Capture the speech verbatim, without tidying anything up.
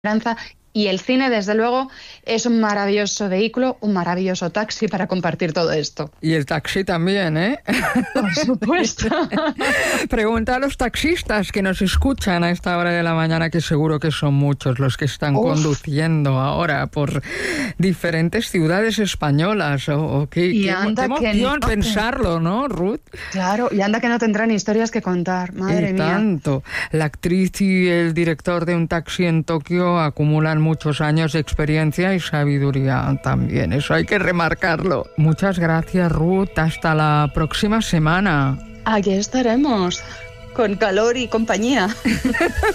esperanza. Y el cine, desde luego, es un maravilloso vehículo, un maravilloso taxi para compartir todo esto. Y el taxi también, ¿eh? Por supuesto. Pregunta a los taxistas que nos escuchan a esta hora de la mañana, que seguro que son muchos los que están Uf. conduciendo ahora por diferentes ciudades españolas. O, o qué, y qué, anda qué que emoción no, pensarlo, ¿no, Ruth? Claro, y anda que no tendrán historias que contar, madre y mía. tanto. La actriz y el director de Un taxi en Tokio acumulan muchos años de experiencia y sabiduría también. Eso hay que remarcarlo. Muchas gracias, Ruth. Hasta la próxima semana. Aquí estaremos, con calor y compañía.